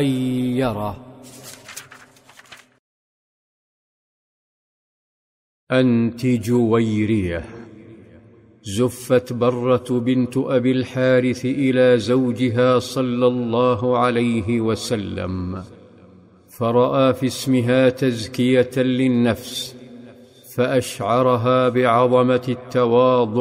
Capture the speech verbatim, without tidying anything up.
يرى. أنت جويرية. زفت برة بنت أبي الحارث إلى زوجها صلى الله عليه وسلم، فرأى في اسمها تزكية للنفس، فأشعرها بعظمة التواضع